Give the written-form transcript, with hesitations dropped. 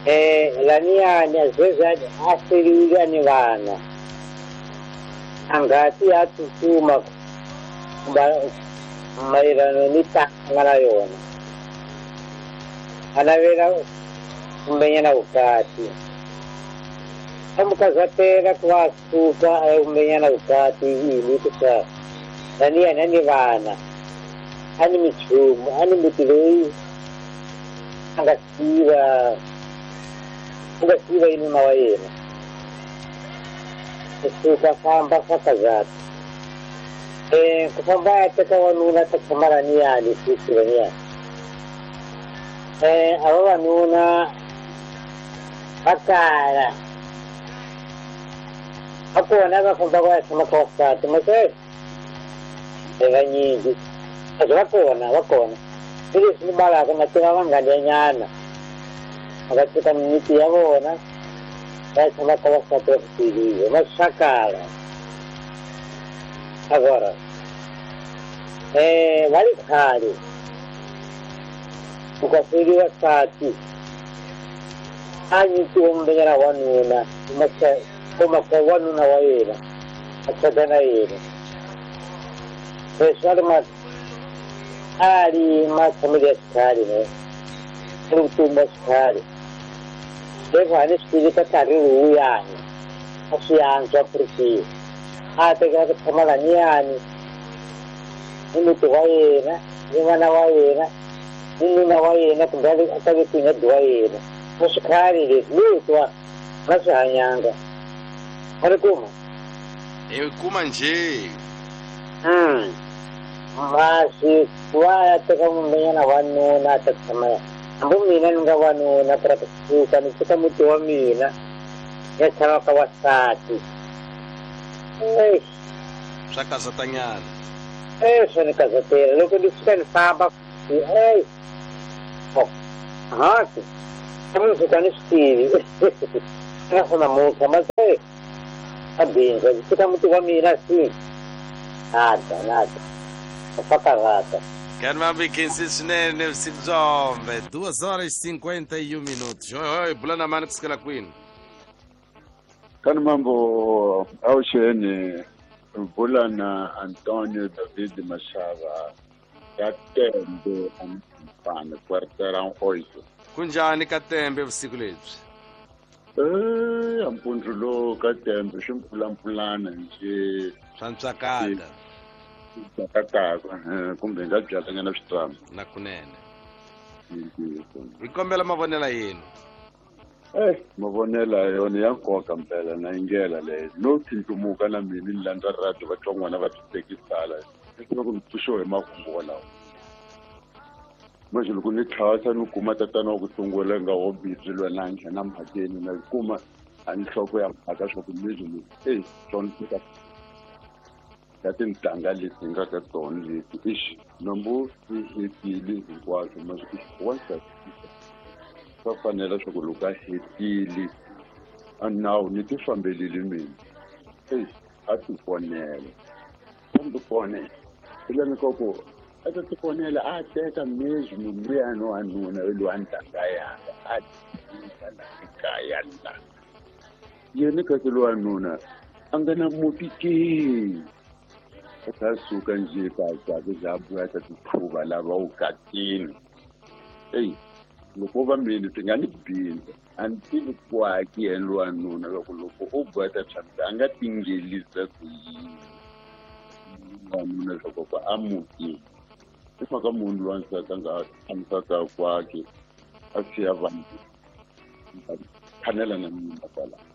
La mia svesa asiriga ni vana angati atutuma mairano nitangana yona anavera umenyana ukati amukazatera kwasuka umenyana ukati ili kusa nani nani vana ani michumu ani mutilei angasiva inu na wayena kusuka kamba fakazati kufamba teka wanuna takamara ni yani sisi wanya aba wanuna bakara hapo wanaga kufamba kwa sama kwa sati mse nyingi wakona ili sinibala kana tena wangande nyana agatuka miti yabona basaba kwa sati kiri masakala agora wali khali ukafiri wasati anyi tuombera wanuna masa koma kwa wanuna waera akadana yera pesarma ali masamia skali ne tutumba skali devane spirita tariu yani asianza presi atega kamala niani nimutu waena nimana waena nimuna waena kundali atage tinga duwaena muskari de lutwa masanyanga harikuma kuma nje masi waya teka mumenyana wanuna tatamaya mbumina nga wanuna pratuka nituka mutu wa mina yasama kawasati sakazatanyana sono casatera lo che discute faba sì come si chiama stili è una molta ma sai va bene si chiama tu famiglia sì nada fa cagata quero uma biquinha sinene nessicombe 2h51 oi bulana mano que escala queen Kan mambo ausheni Bulana Antonio David Mashava Katembe Ampana Quarteirão 8. kunjani katembe vusiku lebyi Ampundrulo Katembe ximpfulampfulana nje swa ntswakata tsakataka kumbe nga byalanga na switrambu na kunene hi kombela mavonela yenu mavonela yona ya nkoka mpela na ingela leyo no tindlumuka na mina ni landza radio vatson'wana va titekisala loko ni pfuxiwe hi makungu walawo manje loko ni tlhasa ni kuma tatana wa ku sungula nga hobitsi lwe na nghena mhakeni na kuma a ni nhloko ya mhaka swa ku leswi tona ka tintangha leti nga ka tona leti nombo ti hetile hinkwaswo masiku wansati va fanela swa ku loko a hetile a nawu ni ti fambelile mina a ti fonela kambe kona ila ni koko a ti fonela a teka mezi muyani wa nuna loyi a ntanga yanga a tika na ekaya la yena kasi loyi wa nuna a nga na muti ke a ta suka nje katsake bya vuya ta tiphuva lava wu katini loko va mina ti nga ni bindza a ni tivi kwaki yena wanuna loko u boha ta tshambisa a nga tingelisa ku yini wanuna loko a mutini i mhaka munhu loyi wansati a nga tshamisaka kwake a siya vanhu phanela na mina kwala